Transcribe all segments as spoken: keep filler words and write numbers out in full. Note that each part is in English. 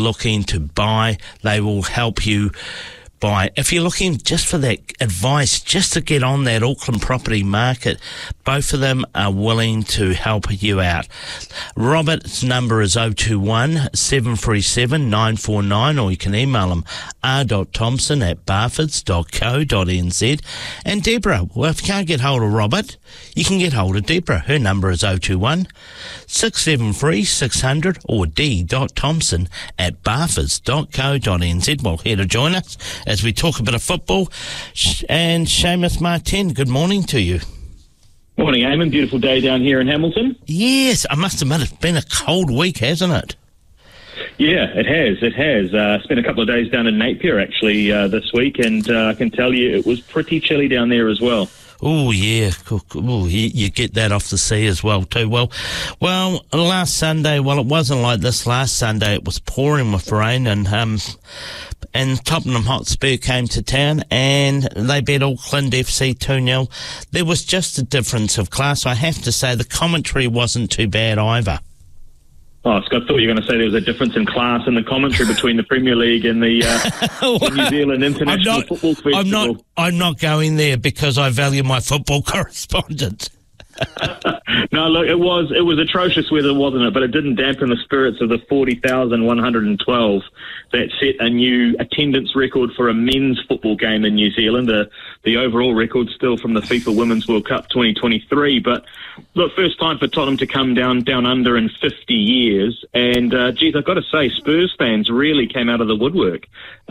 looking to buy, they will help you buy. If you're looking just for that advice, just to get on that Auckland property market, both of them are willing to help you out. Robert's number is oh two one, seven three seven, nine four nine, or you can email him r.thompson at barfords dot co dot n z. And Deborah, well, if you can't get hold of Robert, you can get hold of Deborah. Her number is oh two one, six seven three, six hundred or d.thompson at barfords dot co dot n z. Well, here to join us as we talk a bit of football. And Seamus Martin, good morning to you. Morning, Eamon. Beautiful day down here in Hamilton. Yes, I must admit it's been a cold week, hasn't it? Yeah, it has. It has. Uh, spent a couple of days down in Napier, actually, uh, this week, and uh, I can tell you it was pretty chilly down there as well. Oh, yeah. Ooh, you, you get that off the sea as well, too. Well, well, last Sunday, well, it wasn't like this last Sunday. It was pouring with rain, and um, and Tottenham Hotspur came to town, and they beat Auckland F C two nil. There was just a difference of class. I have to say the commentary wasn't too bad either. Oh, Scott, I thought you were going to say there was a difference in class in the commentary between the Premier League and the, uh, the New Zealand International not, Football Festival. I'm not, I'm not going there because I value my football correspondence. No, look, it was it was atrocious weather, wasn't it? But it didn't dampen the spirits of the forty thousand one hundred twelve that set a new attendance record for a men's football game in New Zealand. The, the overall record still from the FIFA Women's World Cup twenty twenty-three. But look, first time for Tottenham to come down down under in fifty years. And, uh, geez, I've got to say, Spurs fans really came out of the woodwork.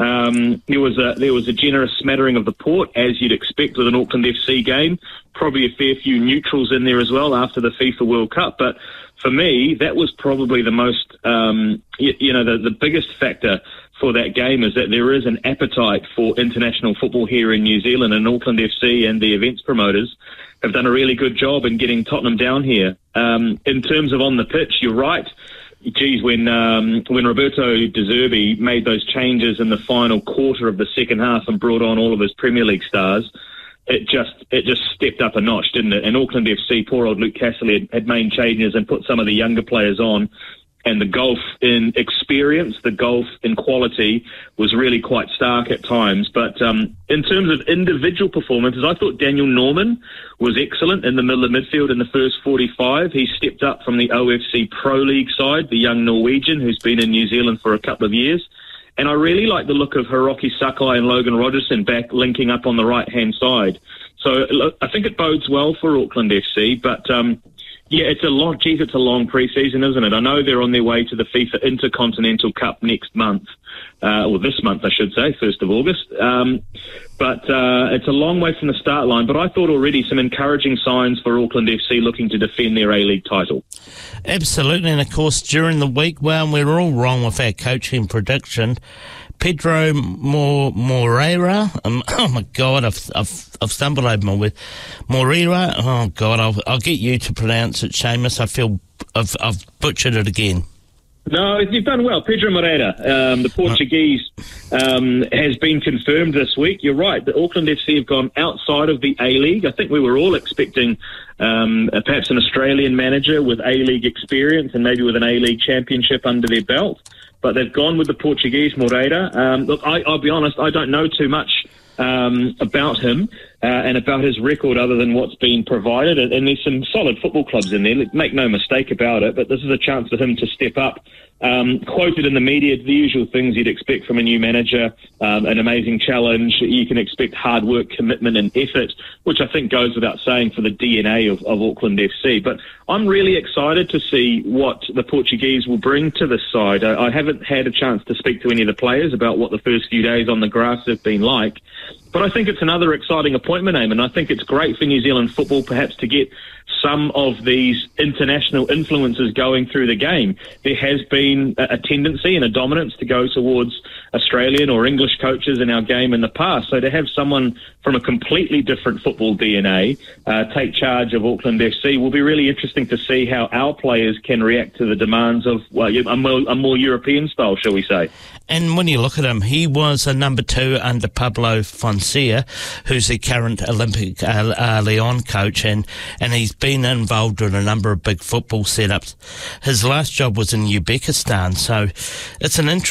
Um, there was a there was a generous smattering of the port, as you'd expect with an Auckland F C game. Probably a fair few neutrals in there as well after the FIFA World Cup. But for me, that was probably the most, um, you, you know, the, the biggest factor for that game is that there is an appetite for international football here in New Zealand, and Auckland F C and the events promoters have done a really good job in getting Tottenham down here. Um, in terms of on the pitch, you're right. Geez, when um, when Roberto De Zerbi made those changes in the final quarter of the second half and brought on all of his Premier League stars, it just it just stepped up a notch, didn't it? And Auckland F C, poor old Luke Castle had, had made changes and put some of the younger players on, and the gulf in experience, the gulf in quality was really quite stark at times. But um, in terms of individual performances, I thought Daniel Norman was excellent in the middle of midfield in the first forty-five. He stepped up from the O F C Pro League side, the young Norwegian who's been in New Zealand for a couple of years. And I really like the look of Hiroki Sakai and Logan Rogerson back linking up on the right-hand side. So look, I think it bodes well for Auckland F C, but um, yeah, it's a long, geez, it's a long pre-season, isn't it? I know they're on their way to the FIFA Intercontinental Cup next month, uh, or this month, I should say, first of August. Um, but uh, it's a long way from the start line. But I thought already some encouraging signs for Auckland F C looking to defend their A-League title. Absolutely, and of course, during the week, well, we were all wrong with our coaching prediction. Pedro Mor- Moreira, um, oh my God, I've, I've I've stumbled over my word. Moreira, oh God, I'll I'll get you to pronounce it, Seamus. I feel I've I've butchered it again. No, you've done well. Pedro Moreira, um, the Portuguese, um, has been confirmed this week. You're right, the Auckland F C have gone outside of the A-League. I think we were all expecting um, perhaps an Australian manager with A-League experience and maybe with an A-League championship under their belt. But they've gone with the Portuguese, Moreira. Um, look, I, I'll be honest, I don't know too much um, about him uh, and about his record other than what's been provided. And, and there's some solid football clubs in there, make no mistake about it, but this is a chance for him to step up. Um, quoted in the media, the usual things you'd expect from a new manager, um, an amazing challenge. You can expect hard work, commitment and effort, which I think goes without saying for the D N A of, of Auckland F C. But I'm really excited to see what the Portuguese will bring to this side. I, I haven't had a chance to speak to any of the players about what the first few days on the grass have been like, but I think it's another exciting appointment, Eamon. I think it's great for New Zealand football perhaps to get some of these international influences going through the game. There has been a tendency and a dominance to go towards Australian or English coaches in our game in the past. So to have someone from a completely different football D N A uh, take charge of Auckland F C will be really interesting to see how our players can react to the demands of well, a, more, a more European style, shall we say. And when you look at him, he was a number two under Pablo Fonseca, who's the current Olympic uh, uh, Lyon coach, and, and he's been involved in a number of big football setups. His last job was in Uzbekistan, so it's an interesting